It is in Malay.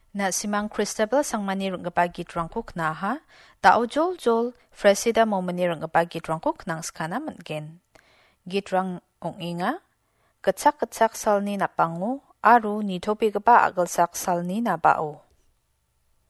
Na simang Christabel sang manirang gapagi drangkuk na ha, tao jol fresida mo manirang gapagi drangkuk nang skana manggen. Gitrang ong inga, katsak sal ni na pangu, aru ni topi gapa agalsak sal ni na bao.